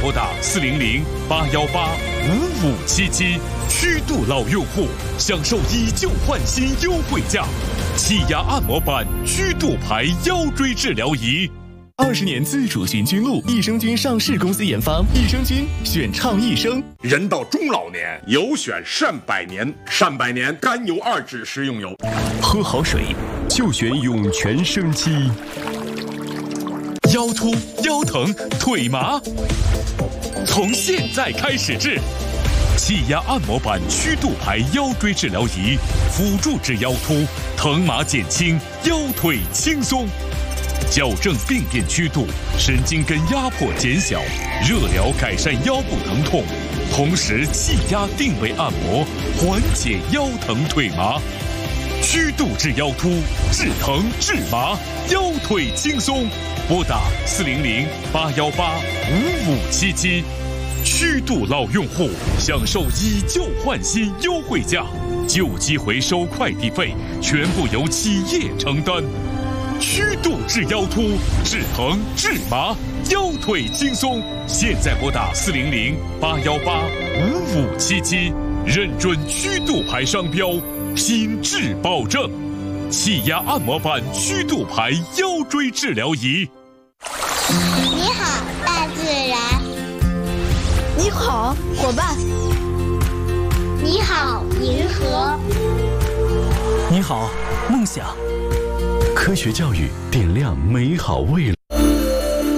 拨打400-818-5577，虚度老用户享受以旧换新优惠价，气压按摩板虚度牌腰椎治疗仪。 20年自主行军路，益生菌上市公司研发，益生菌选倡益生。 人到中老年，有选善百年，善百年甘油2酯食用油。 喝好水就选涌泉生机。 腰突、腰疼、腿麻，从现在开始治。气压按摩板虚度牌腰椎治疗仪，辅助治腰突，疼麻减轻，腰腿轻松。矫正病变曲度，神经根压迫减小，热疗改善腰部疼痛，同时气压定位按摩，缓解腰疼腿麻。虚度治腰突，治疼治麻，腰腿轻松。拨打400-818-5577，虚度老用户享受以旧换新优惠价，旧机回收快递费全部由企业承担。虚度治腰突，治疼治麻，腰腿轻松。现在拨打400-818-5577，认准虚度牌商标，品质保证。气压按摩板虚度牌腰椎治疗仪。 你好，大自然。 你好，伙伴。 你好，银河。 你好，梦想。科学教育点亮美好未来。